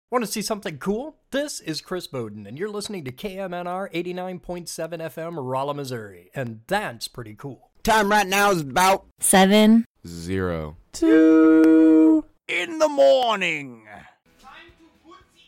Want to see something cool? This is Chris Bowden, and you're listening to KMNR 89.7 FM, Rolla, Missouri, and that's pretty cool. Time right now is about 7, 0, 2 in the morning.